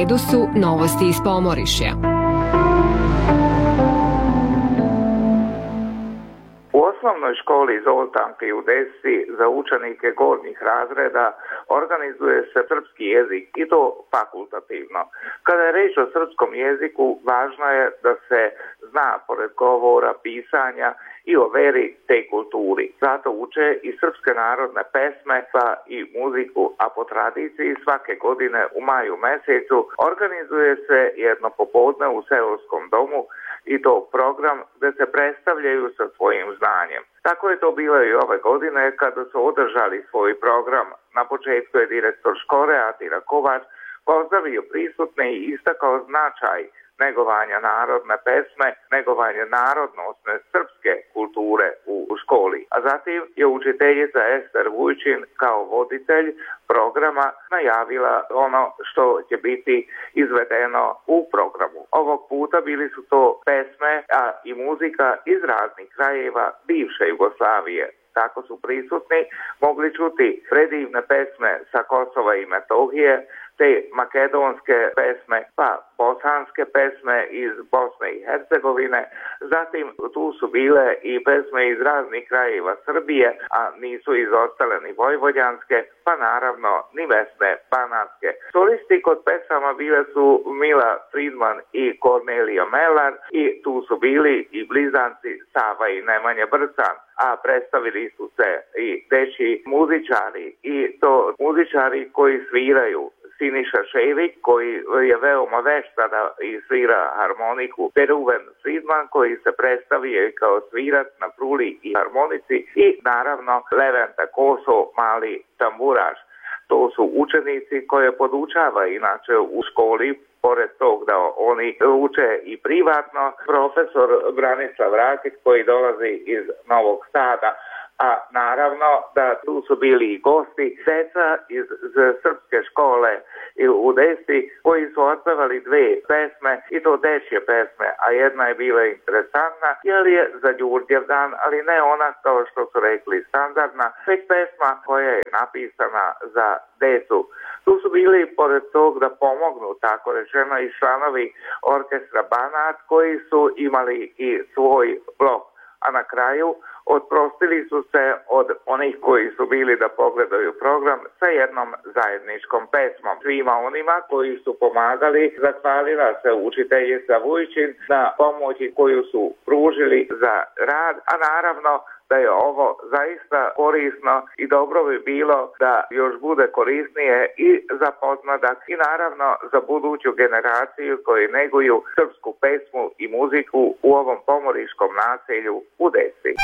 redu su novosti iz Pomorišja. U osnovnoj školi Zoltanke u Desi za učenike gornjih razreda organizuje se srpski jezik i to fakultativno. Kada je reč o srpskom jeziku, važno je da se zna pored govora, pisanja i o veri te kulturi. Zato uče i srpske narodne pesme pa i muziku, a po tradiciji svake godine u maju mesecu organizuje se jedno popodne u seoskom domu i to program gdje se predstavljaju sa svojim znanjem. Tako je to bilo i ove godine kada su održali svoj program. Na početku je direktor škole Atila Kovač pozdravio prisutne i istakao značaj negovanja narodne pesme, negovanje narodnosne srpske kulture u školi. A zatim je učiteljica Ester Vujčin kao voditelj programa najavila ono što će biti izvedeno u programu. Ovog puta bili su to pesme, a i muzika iz raznih krajeva bivše Jugoslavije. Tako su prisutni mogli čuti predivne pesme sa Kosova i Metohije, te makedonske pesme, pa bosanske pesme iz Bosne i Hercegovine. Zatim tu su bile i pesme iz raznih krajeva Srbije, a nisu izostale ni vojvođanske, pa naravno ni vesne banatske. Solisti kod pesama bile su Mila Fridman i Kornelija Melar i tu su bili i blizanci Sava i Nemanja Brcan, a predstavili su se i dečji muzičari i to muzičari koji sviraju. Siniša Šević koji je veoma vešt da svira harmoniku, Peruven Fridman koji se predstavio kao svirac na fruli i harmonici i naravno Leventa Koso, mali tamburaš. To su učenici koje podučava inače u školi, pored tog da oni uče i privatno, profesor Branislav Rakić koji dolazi iz Novog Sada. A naravno da tu su bili i gosti, deca iz srpske škole u Desi koji su otpevali dve pesme i to dečje pesme, a jedna je bila interesantna jer je za Đurđev dan, ali ne ona kao što su rekli standardna, već pesma koja je napisana za decu. Tu su bili pored tog da pomognu, tako rečeno, i članovi orkestra Banat koji su imali i svoj blok. A na kraju oprostili su se od onih koji su bili da pogledaju program sa jednom zajedničkom pesmom. Svima onima koji su pomagali zahvalila se učiteljica Vujčin na pomoći koju su pružili za rad, a naravno da je ovo zaista korisno i dobro bi bilo da još bude korisnije i za podmladak i naravno za buduću generaciju koji neguju srpsku pesmu i muziku u ovom pomoriškom naselju u Desi.